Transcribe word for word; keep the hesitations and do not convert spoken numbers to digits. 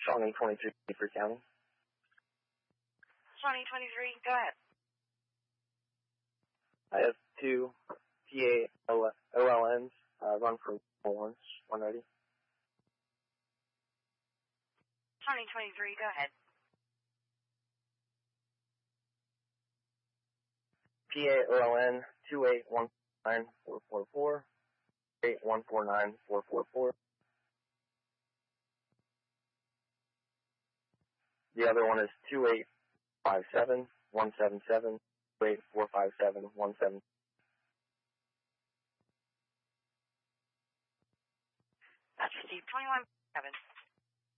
Shawnee twenty-three, Beaufort County. Shawnee twenty-three, go ahead. I have two P A O L Ns, uh, run for once, one ready. Shawnee twenty-three, go ahead. P A O L N two eight one nine four four four, eight one four nine four four four. The other one is two eight five seven one seven seven, two eight four five seven one seven. That's Steve, twenty-one seven.